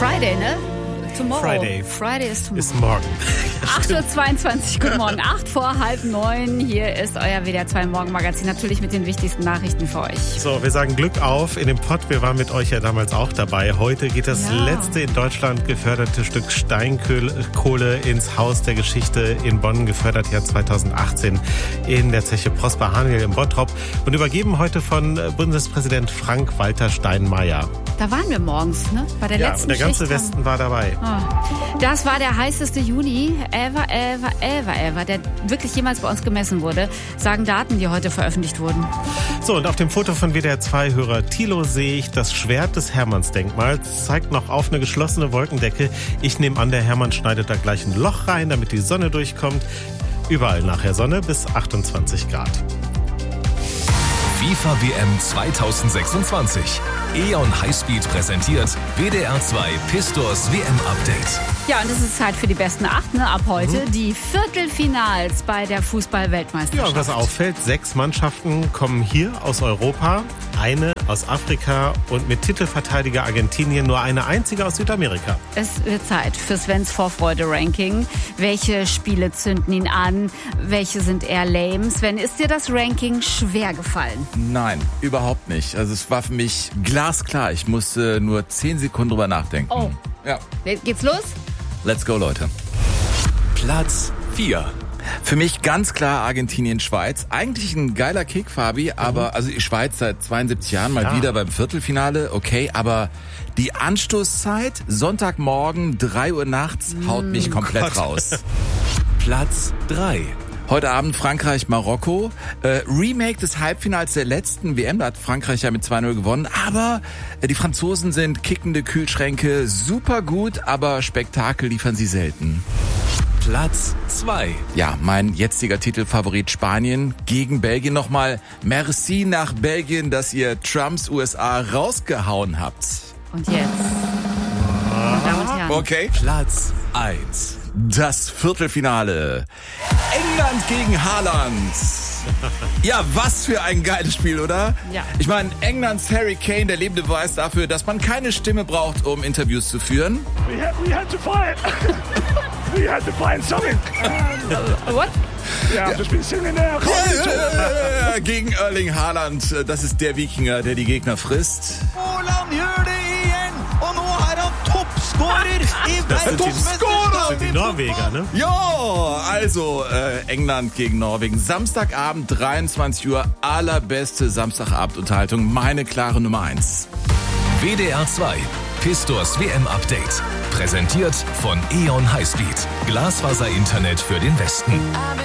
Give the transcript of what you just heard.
Friday, ne? Tomorrow. Friday ist tomorrow. Ist morgen. 8.22 Uhr, guten Morgen. 8:08. Hier ist euer WDR 2 Morgenmagazin. Natürlich mit den wichtigsten Nachrichten für euch. So, wir sagen Glück auf in dem Pott. Wir waren mit euch ja damals auch dabei. Heute geht das letzte in Deutschland geförderte Stück Steinkohle ins Haus der Geschichte in Bonn, gefördert Jahr 2018 in der Zeche Prosper Haniel im Bottrop und übergeben heute von Bundespräsident Frank-Walter Steinmeier. Da waren wir morgens, ne? Bei der letzten und der ganze Schicht Westen war dabei. Das war der heißeste Juni ever, der wirklich jemals bei uns gemessen wurde, sagen Daten, die heute veröffentlicht wurden. So, und auf dem Foto von WDR 2-Hörer Thilo sehe ich das Schwert des Hermannsdenkmals, zeigt noch auf eine geschlossene Wolkendecke. Ich nehme an, der Hermann schneidet da gleich ein Loch rein, damit die Sonne durchkommt. Überall nachher Sonne bis 28 Grad. FIFA WM 2026. E.ON Highspeed präsentiert WDR 2 Pistors WM Update. Ja, und es ist Zeit für die besten 8, ne? Ab heute die Viertelfinals bei der Fußball-Weltmeisterschaft. Ja, und was auffällt, 6 Mannschaften kommen hier aus Europa, eine aus Afrika und mit Titelverteidiger Argentinien nur eine einzige aus Südamerika. Es wird Zeit für Svens Vorfreude-Ranking. Welche Spiele zünden ihn an? Welche sind eher lame? Sven, ist dir das Ranking schwer gefallen? Nein, überhaupt nicht. Also es war für mich glasklar. Ich musste nur 10 Sekunden drüber nachdenken. Oh. Ja. Geht's los? Let's go, Leute. Platz 4. Für mich ganz klar Argentinien-Schweiz. Eigentlich ein geiler Kick, Fabi, aber also die Schweiz seit 72 Jahren mal wieder beim Viertelfinale, okay, aber die Anstoßzeit, Sonntagmorgen, 3 Uhr nachts, haut mich komplett raus. Platz 3. Heute Abend Frankreich-Marokko. Remake des Halbfinals der letzten WM. Da hat Frankreich ja mit 2-0 gewonnen. Aber die Franzosen sind kickende Kühlschränke. Super gut, aber Spektakel liefern sie selten. Platz 2. Ja, mein jetziger Titelfavorit Spanien gegen Belgien. Nochmal merci nach Belgien, dass ihr Trumps USA rausgehauen habt. Und jetzt? Meine Damen und Herren. Okay. Platz 1. Das Viertelfinale. England gegen Haaland. Ja, was für ein geiles Spiel, oder? Ja. Ich meine, Englands Harry Kane, der lebende Beweis dafür, dass man keine Stimme braucht, um Interviews zu führen. We had to fight. We had to find something. What? Yeah, I've just been sitting there. Gegen Erling Haaland. Das ist der Wikinger, der die Gegner frisst. Haaland gjør det igjen, og nå er han toppskårer i Das sind die Norweger, ne? Ja, also England gegen Norwegen. Samstagabend, 23 Uhr, allerbeste Samstagabendunterhaltung. Meine klare Nummer 1. WDR 2 Pistors WM Update. Präsentiert von E.ON Highspeed. Glasfaser-Internet für den Westen.